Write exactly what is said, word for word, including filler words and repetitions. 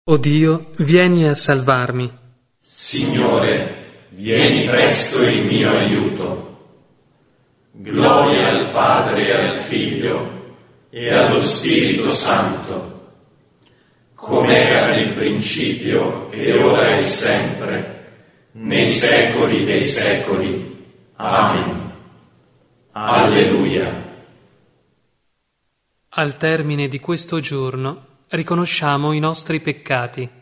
O Dio, vieni a salvarmi. Signore, vieni presto in mio aiuto. Gloria al Padre e al Figlio e allo Spirito Santo, come era nel principio e ora e sempre, nei secoli dei secoli. Amen. Alleluia. Al termine di questo giorno riconosciamo i nostri peccati.